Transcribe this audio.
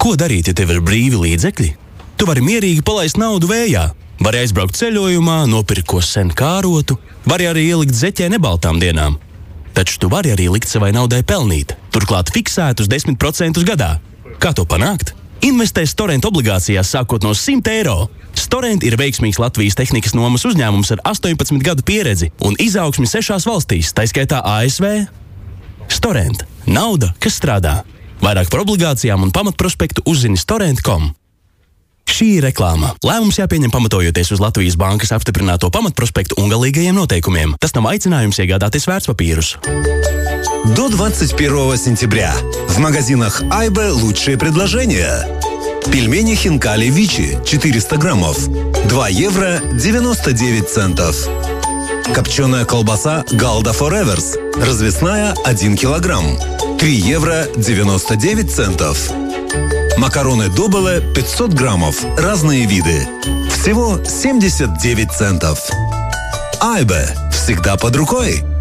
Ko darīt, ja tev ir brīvi līdzekļi? Tu vari mierīgi palaist naudu vējā. Vari aizbraukt ceļojumā, nopirkt ko sen kārotu, vari arī ielikt zeķē nebaltām dienām. Taču tu vari arī likt savai naudai pelnīt, turklāt fiksētus 10% gadā. Kā to panākt? Investē Storent obligācijās sākot no 100 eiro. Storent ir veiksmīgs Latvijas tehnikas nomas uzņēmums ar 18 gadu pieredzi un izaugsmi 6 valstīs, tā skaitā ASV. Storent – nauda, kas strādā. Vairāk par obligācijām un pamatprospektu uzzini storent.com. Šī ir reklāma. Lēmums jāpieņem pamatojoties uz Latvijas bankas apstiprināto pamatprospektu un galīgajiem noteikumiem. Tas nav aicinājums iegādāties vērtspapīrus. До 21 сентября в магазинах Айбе лучшие предложения. Пельмени хинкали Вичи 400 граммов 2 евро 99 центов. Копченая колбаса Галда Фореверс развесная 1 килограмм 3 евро 99 центов. Макароны Добеле 500 граммов разные виды всего 79 центов. Айбе всегда под рукой.